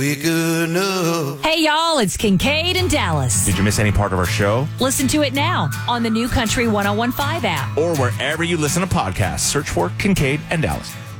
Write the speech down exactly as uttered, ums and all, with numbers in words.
We good enough. Hey, y'all, it's Kincaid and Dallas. Did you miss any part of our show? Listen to it now on the new Country ten fifteen app. Or wherever you listen to podcasts. Search for Kincaid and Dallas.